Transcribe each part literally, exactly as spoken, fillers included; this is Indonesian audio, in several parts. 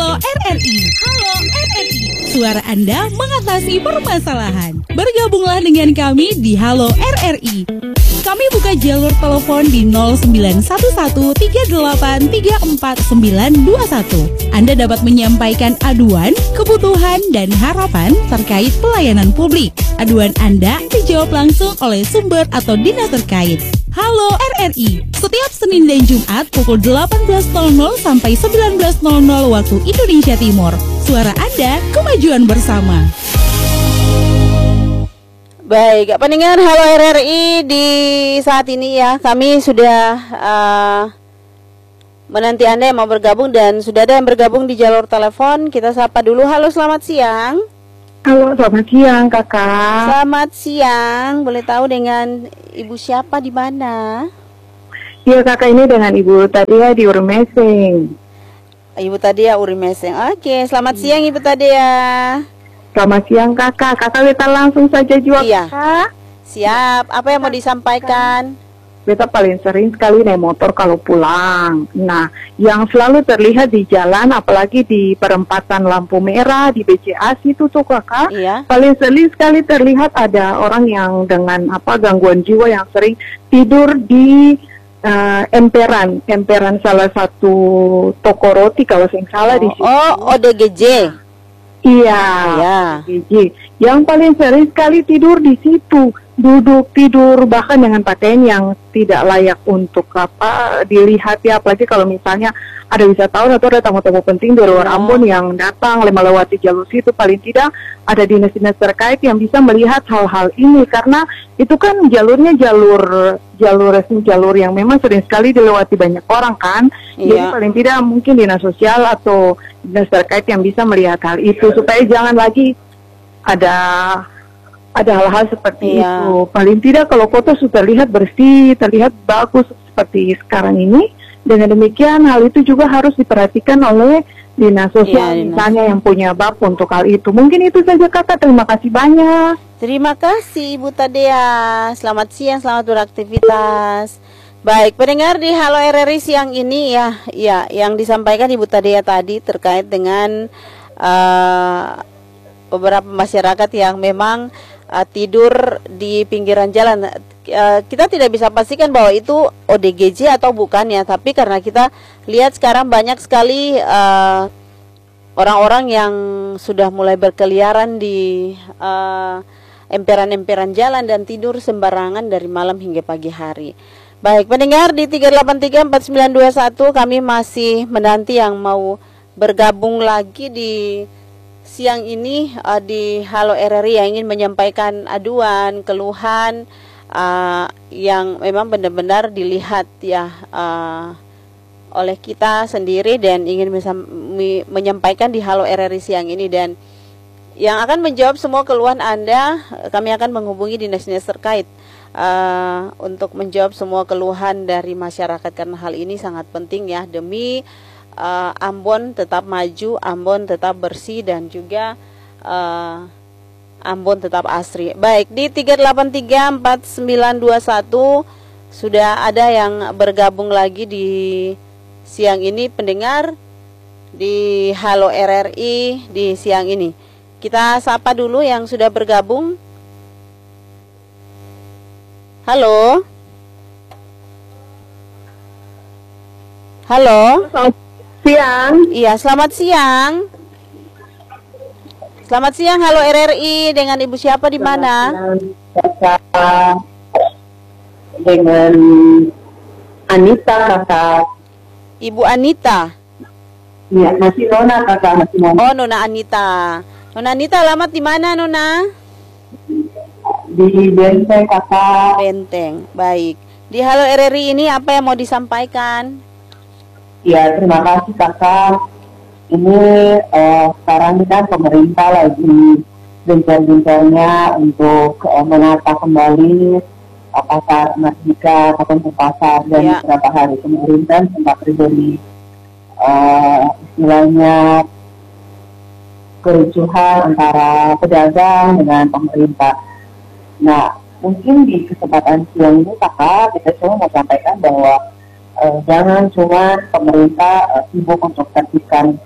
Halo R R I. Halo R R I. Suara Anda mengatasi permasalahan. Bergabunglah dengan kami di Halo R R I. Kami buka jalur telepon di nol sembilan satu satu tiga delapan tiga empat sembilan dua satu. Anda dapat menyampaikan aduan, kebutuhan, dan harapan terkait pelayanan publik. Aduan Anda dijawab langsung oleh sumber atau dinas terkait. Halo R R I, setiap Senin dan Jumat pukul delapan belas nol nol sampai sembilan belas nol nol waktu Indonesia Timur. Suara Anda, kemajuan bersama. Baik, pendengar Halo R R I, di saat ini ya kami sudah uh, menanti Anda yang mau bergabung dan sudah ada yang bergabung di jalur telepon. Kita sapa dulu. Halo, selamat siang. Halo, selamat siang kakak. Selamat siang. Boleh tahu dengan ibu siapa di mana? Iya kakak, ini dengan Ibu Tadia di Urimeseng. Ibu Tadia Urimeseng. Oke, selamat siang Ibu Tadia. Selamat siang kakak. Kakak kita langsung saja jawab Iya. kakak. Siap. Apa yang mau disampaikan? Beta paling sering sekali naik motor kalau pulang. Nah, yang selalu terlihat di jalan, apalagi di perempatan lampu merah, di B C A situ tuh kakak, Iya. paling sering sekali terlihat ada orang yang dengan apa gangguan jiwa yang sering tidur di uh, emperan, emperan salah satu toko roti kalau saya salah di situ. Oh, O D G J. Iya. Ya. Gigi. Yang paling sering sekali tidur di situ, duduk tidur bahkan dengan pakaian yang tidak layak untuk apa dilihat ya, apalagi kalau misalnya ada wisatawan atau ada tamu-tamu penting dari luar Oh. Ambon yang datang melewati jalur situ, paling tidak ada dinas-dinas terkait yang bisa melihat hal-hal ini, karena itu kan jalurnya jalur jalur resmi, jalur yang memang sering sekali dilewati banyak orang kan. Jadi Iya. paling tidak mungkin dinas sosial atau dinas terkait yang bisa melihat hal itu supaya jangan lagi ada ada hal-hal seperti Iya. itu. Paling tidak kalau kota sudah terlihat bersih, terlihat bagus seperti sekarang ini, dengan demikian hal itu juga harus diperhatikan oleh dinas sosial, Iya, dinas. misalnya yang punya bab untuk hal itu. Mungkin itu saja kakak, terima kasih banyak. Terima kasih Ibu Tadia. Selamat siang, selamat beraktivitas. Baik, pendengar di Halo R R I siang ini ya, ya yang disampaikan Ibu Tadia tadi terkait dengan uh, beberapa masyarakat yang memang uh, tidur di pinggiran jalan. Uh, kita tidak bisa pastikan bahwa itu O D G J atau bukan ya, tapi karena kita lihat sekarang banyak sekali uh, orang-orang yang sudah mulai berkeliaran di uh, emperan-emperan jalan dan tidur sembarangan dari malam hingga pagi hari. Baik, pendengar di tiga delapan tiga empat sembilan dua satu, kami masih menanti yang mau bergabung lagi di siang ini uh, di Halo R R I yang ingin menyampaikan aduan, keluhan uh, yang memang benar-benar dilihat ya uh, oleh kita sendiri dan ingin menyampaikan di Halo R R I siang ini. Dan yang akan menjawab semua keluhan Anda, kami akan menghubungi dinas-dinas terkait uh, untuk menjawab semua keluhan dari masyarakat, karena hal ini sangat penting ya demi Uh, Ambon tetap maju, Ambon tetap bersih, dan juga uh, Ambon tetap asri. Baik, di tiga delapan tiga empat sembilan dua satu sudah ada yang bergabung lagi di siang ini, pendengar di Halo R R I di siang ini. Kita sapa dulu yang sudah bergabung. Halo. Halo. Siang. Iya, selamat siang. Selamat siang, Halo R R I, dengan Ibu siapa di mana? Kakak dengan Anita kakak. Ibu Anita. Iya, masih Nona kakak, masih Nona. Oh, Nona Anita. Nona Anita, alamat di mana, Nona? Di Benteng kakak. Benteng. Baik. Di Halo R R I ini apa yang mau disampaikan? Ya, terima kasih kakak. Ini eh, sekarang ini kan pemerintah lagi gencar-gencarnya untuk eh, menata kembali eh, pasar Merdeka, Kampung Pasar, dan Ya. beberapa hari kemarin kan sempat terjadi eh, istilahnya kericuhan antara pedagang dengan pemerintah. Nah, mungkin di kesempatan siang ini kakak, kita cuma mau sampaikan bahwa Uh, jangan cuma pemerintah uh, sibuk untuk tertibkan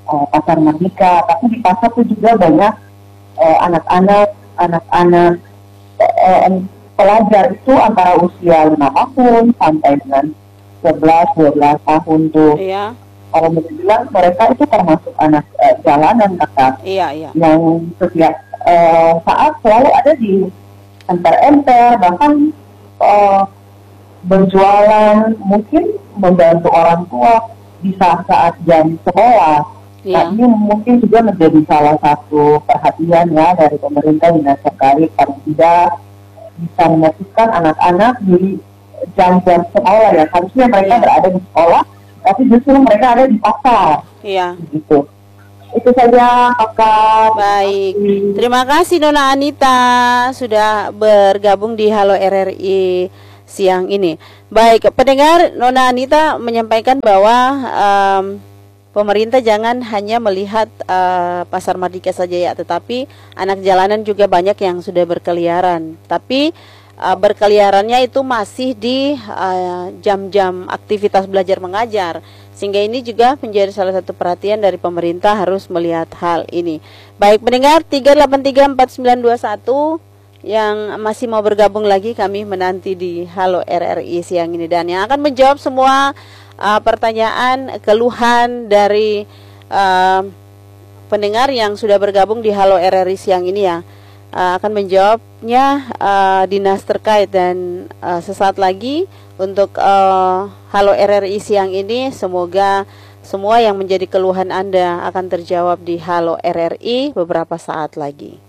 uh, pasar Merdeka, tapi di pasar itu juga banyak uh, anak-anak anak-anak uh, pelajar itu antara usia lima tahun sampai dengan sebelas dua belas tahun tuh. Iya. Kalau bisa bilang mereka itu termasuk anak uh, jalanan kakak. Iya, iya. Yang setiap uh, saat selalu ada di emper-emper, bahkan uh, berjualan, mungkin membantu orang tua di saat-saat jam sekolah. Iya. Nah, ini mungkin juga menjadi salah satu perhatian ya dari pemerintah dinas terkait, paling tidak bisa memasukkan anak-anak di jam-jam sekolah ya. Harusnya mereka Iya. berada di sekolah, tapi justru mereka ada di pasar. Iya. Gitu. Itu saja kakak. Baik, terima kasih Nona Anita sudah bergabung di Halo R R I siang ini. Baik, pendengar, Nona Anita menyampaikan bahwa um, pemerintah jangan hanya melihat uh, pasar Merdeka saja ya, tetapi anak jalanan juga banyak yang sudah berkeliaran. Tapi uh, berkeliarannya itu masih di uh, jam-jam aktivitas belajar mengajar. Sehingga ini juga menjadi salah satu perhatian dari pemerintah harus melihat hal ini. Baik, pendengar tiga delapan tiga empat sembilan dua satu yang masih mau bergabung lagi, kami menanti di Halo R R I siang ini. Dan yang akan menjawab semua uh, pertanyaan, keluhan dari uh, pendengar yang sudah bergabung di Halo R R I siang ini ya, uh, akan menjawabnya uh, dinas terkait. Dan uh, sesaat lagi untuk uh, Halo R R I siang ini, semoga semua yang menjadi keluhan Anda akan terjawab di Halo R R I beberapa saat lagi.